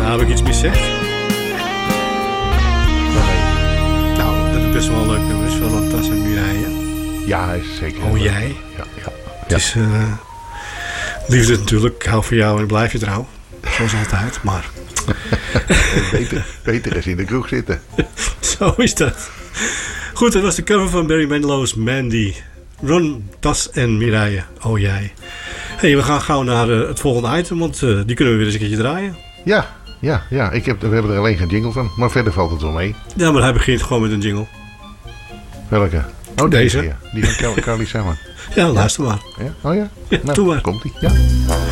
Nou, heb ik iets miszegd? Nee. Nou, dat is best wel een leuk nummer. Is van Tas en Mireille. Ja, is zeker. Oh, jij? Ja. Het is liefde natuurlijk. Ik hou van jou en blijf je trouw. Zoals altijd, maar... Beter is in de kroeg zitten. Zo is dat. Goed, dat was de cover van Barry Manilow's Mandy. Ron, Tas en Mireille. Oh, jij. Hey, we gaan gauw naar het volgende item, want die kunnen we weer eens een keertje draaien. Ja. We hebben er alleen geen jingle van, maar verder valt het wel mee. Ja, maar hij begint gewoon met een jingle. Welke? Oh, deze. Ja. Die van Carly Simon. Ja, luister maar. Ja? Oh ja? Ja, Nou, doe maar. Komt-ie. Ja.